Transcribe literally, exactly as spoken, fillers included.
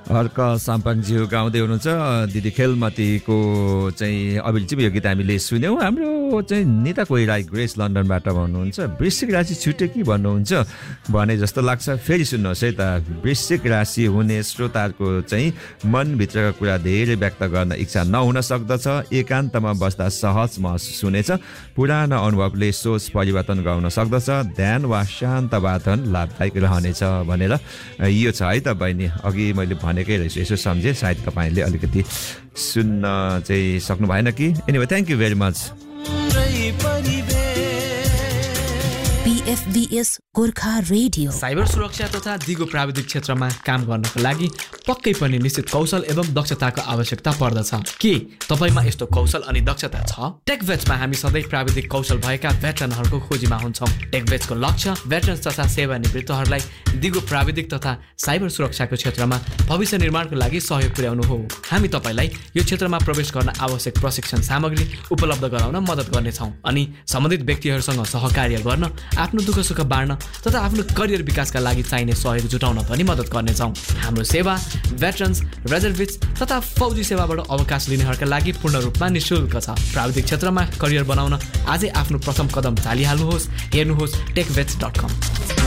हर्क साम्पाङज्यू गाउँदै हुनुहुन्छ। दिदी खेलमतीको चाहिँ अभिरुचि यो गीत हामीले सुन्यौँ। हाम्रो चाहिँ निता कोइराई ग्रेस लन्डनबाट भन्नुहुन्छ वृश्चिक राशि छुट्यो कि भन्नुहुन्छ भने जस्तो लाग्छ। फेरि सुन्नुहोस् है त। वृश्चिक राशि हुने श्रोताहरूको चाहिँ मनभित्रका कुरा धेरै व्यक्त गर्न इच्छा नहुन सक्दछ। एकान्तमा बस्दा सहज महसुस हुनेछ। पुरानो अनुभवले सोच परिवर्तन गराउन सक्दछ। ध्यान वा शान्त वातावरण लाभदायक रहनेछ भनेर यो छ है त बहिनी। अघि मैले भनेकै रहेछु, यसो सम्झेँ। सायद तपाईँले अलिकति सुन्न चाहिँ सक्नु भएन कि। Anyway thank you very much. पीएफबीएस Gorkha radio. Cyber सुरक्षा तथा दिगो प्राविधिक क्षेत्रमा काम गर्नको लागि पक्कै पनि निश्चित कौशल एवं दक्षताको आवश्यकता पर्दछ। के तपाईँमा यस्तो कौशल अनि दक्षता छ? टेकभेट्समा हामी सधैँ प्राविधिक कौशल भएका भेटरनहरूको खोजीमा हुन्छौँ। टेकभेट्सको लक्ष्य भेटरन्स तथा सेवानिवृत्तहरूलाई दिगो प्राविधिक तथा साइबर सुरक्षाको क्षेत्रमा भविष्य निर्माणको लागि सहयोग पुर्याउनु हो। हामी तपाईँलाई यो क्षेत्रमा प्रवेश गर्न आवश्यक प्रशिक्षण सामग्री उपलब्ध गराउन मद्दत गर्नेछौँ अनि सम्बन्धित व्यक्तिहरूसँग सहकार्य गर्न, आफ्नो दुःख सुख बाँड्न तथा आफ्नो करियर विकासका लागि चाहिने सहयोग जुटाउन पनि मद्दत गर्नेछौँ। हाम्रो सेवा भेटरन्स, रिजर्भिस्ट तथा फौजी सेवाबाट अवकाश लिनेहरूका लागि पूर्ण रूपमा निःशुल्क छ। प्राविधिक क्षेत्रमा करियर बनाउन आजै आफ्नो प्रथम कदम चालिहाल्नुहोस्। हेर्नुहोस् टेकभेट्स डट कम।